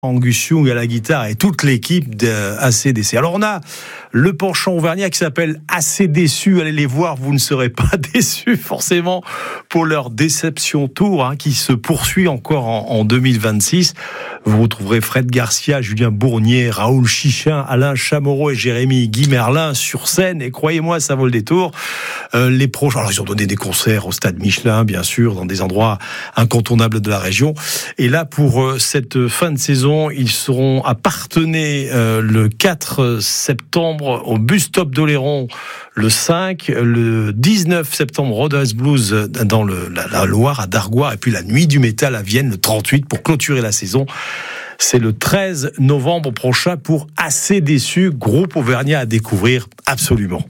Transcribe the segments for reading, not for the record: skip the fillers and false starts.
Angus Young à la guitare et toute l'équipe de ACDC. Alors on a le penchant auvergnat qui s'appelle ACDC. Allez les voir, vous ne serez pas déçus forcément pour leur Déception Tour qui se poursuit encore en 2026. Vous retrouverez Fred Garcia, Julien Bournier, Raoul Chichin, Alain Chamoreau et Jérémy Guy Merlin sur scène. Et croyez-moi, ça vaut le détour. Les proches, alors ils ont donné des concerts au Stade Michelin, bien sûr, dans des endroits incontournables de la région. Et là, pour cette fin de saison, ils seront à Parthenay le 4 septembre, au Bus Stop d'Oléron le 5, le 19 septembre, Rodez Blues dans la Loire, à Dargois, et puis la Nuit du Métal à Vienne le 38 pour clôturer la saison. C'est le 13 novembre prochain pour ACDC, groupe auvergnat à découvrir absolument.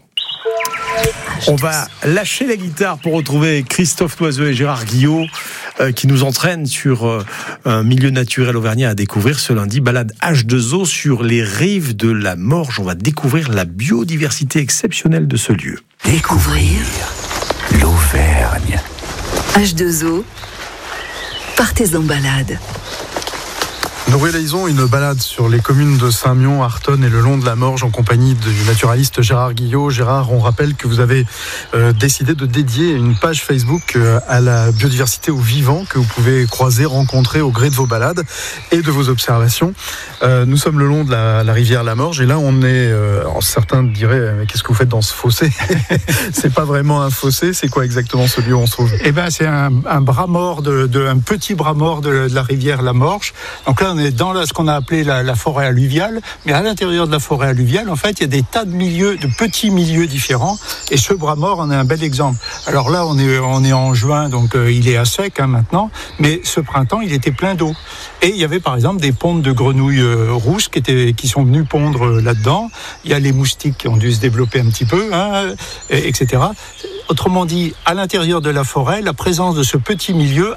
On va lâcher la guitare pour retrouver Christophe Noiseux et Gérard Guillot qui nous entraînent sur un milieu naturel auvergnat à découvrir ce lundi. Balade H2O sur les rives de la Morge. On va découvrir la biodiversité exceptionnelle de ce lieu. Découvrir l'Auvergne. H2O, partez en balade. Nous réalisons une balade sur les communes de Saint-Mion, Artonne et le long de la Morge en compagnie du naturaliste Gérard Guillot. Gérard, on rappelle que vous avez décidé de dédier une page Facebook à la biodiversité, aux vivants que vous pouvez croiser, rencontrer au gré de vos balades et de vos observations. Nous sommes le long de la rivière la Morge et là on est, certains diraient, mais qu'est-ce que vous faites dans ce fossé? C'est pas vraiment un fossé, c'est quoi exactement ce lieu où on se trouve? Eh ben, c'est un bras mort un petit bras mort de la rivière la Morge. Donc là on est dans ce qu'on a appelé la forêt alluviale, mais à l'intérieur de la forêt alluviale, en fait, il y a des tas de petits milieux différents, et ce bras mort en est un bel exemple. Alors là, on est en juin, donc il est à sec maintenant, mais ce printemps, il était plein d'eau. Et il y avait par exemple des pontes de grenouilles rousses qui sont venues pondre là-dedans. Il y a les moustiques qui ont dû se développer un petit peu, etc. Autrement dit, à l'intérieur de la forêt, la présence de ce petit milieu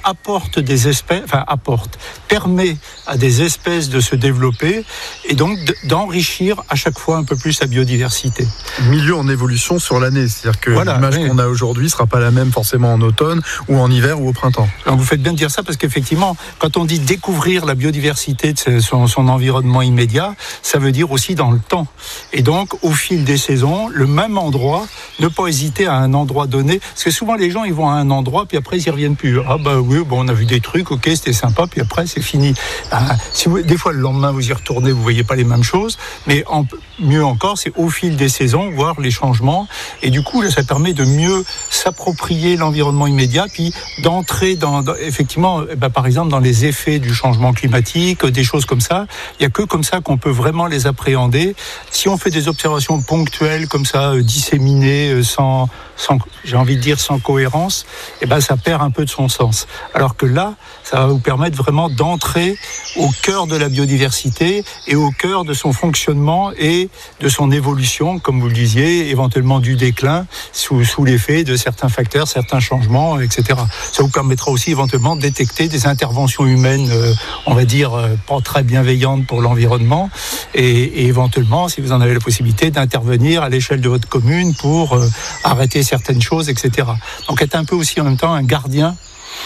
permet à des espèces de se développer et donc d'enrichir à chaque fois un peu plus la biodiversité. Milieu en évolution sur l'année, c'est-à-dire que l'image qu'on a aujourd'hui ne sera pas la même forcément en automne ou en hiver ou au printemps. Alors vous faites bien de dire ça parce qu'effectivement, quand on dit découvrir la biodiversité de son environnement immédiat, ça veut dire aussi dans le temps. Et donc, au fil des saisons, le même endroit, ne pas hésiter à un endroit donné, parce que souvent les gens ils vont à un endroit puis après ils n'y reviennent plus. On a vu des trucs, ok, c'était sympa, puis après c'est fini. Des fois le lendemain vous y retournez, vous voyez pas les mêmes choses, mais mieux encore, c'est au fil des saisons voir les changements, et du coup là, ça permet de mieux s'approprier l'environnement immédiat, puis d'entrer effectivement, par exemple dans les effets du changement climatique, des choses comme ça. Il y a que comme ça qu'on peut vraiment les appréhender. Si on fait des observations ponctuelles comme ça, disséminées, sans cohérence, ça perd un peu de son sens. Alors que là, ça va vous permettre vraiment d'entrer au cœur de la biodiversité et au cœur de son fonctionnement et de son évolution, comme vous le disiez, éventuellement du déclin sous l'effet de certains facteurs, certains changements, etc. Ça vous permettra aussi éventuellement de détecter des interventions humaines, on va dire, pas très bienveillantes pour l'environnement, et éventuellement, si vous en avez la possibilité, d'intervenir à l'échelle de votre commune pour arrêter certaines choses, etc. Donc être un peu aussi en même temps un gardien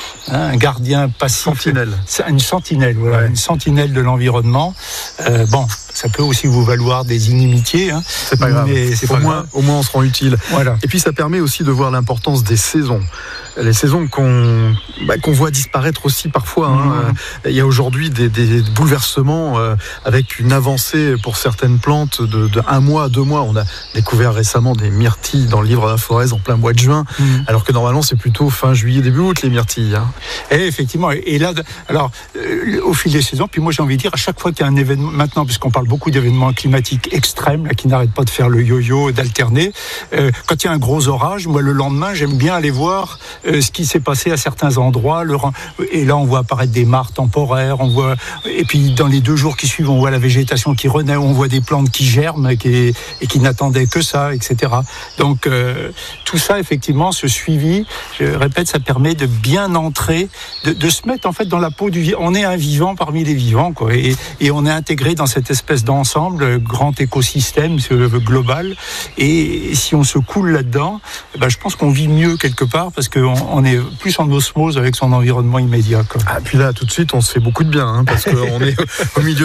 passif. Sentinelle. Une sentinelle, voilà, une sentinelle de l'environnement. Ça peut aussi vous valoir des inimitiés. C'est pas grave. Mais au moins on se rend utile. Voilà. Et puis ça permet aussi de voir l'importance des saisons. Les saisons qu'on voit disparaître aussi parfois. Il y a aujourd'hui des bouleversements avec une avancée pour certaines plantes de 1 mois, 2 mois. On a découvert récemment des myrtilles dans le livre de la Forez en plein mois de juin, alors que normalement c'est plutôt fin juillet, début août les myrtilles. Et effectivement. Et là, alors au fil des saisons, puis moi j'ai envie de dire, à chaque fois qu'il y a un événement, maintenant puisqu'on parle beaucoup d'événements climatiques extrêmes là, qui n'arrêtent pas de faire le yo-yo, d'alterner, quand il y a un gros orage, moi le lendemain j'aime bien aller voir ce qui s'est passé à certains endroits, et là on voit apparaître des mares temporaires, et puis dans les 2 jours qui suivent on voit la végétation qui renaît, on voit des plantes qui germent et qui n'attendaient que ça, etc. Donc tout ça effectivement, ce suivi, je répète, ça permet de bien entrer, de se mettre en fait dans la peau du vivant. On est un vivant parmi les vivants, quoi, et on est intégré dans cette espèce d'ensemble, grand écosystème global, et si on se coule là-dedans, je pense qu'on vit mieux quelque part parce qu'on est plus en osmose avec son environnement immédiat, quoi. Puis là tout de suite on se fait beaucoup de bien parce qu'on est au milieu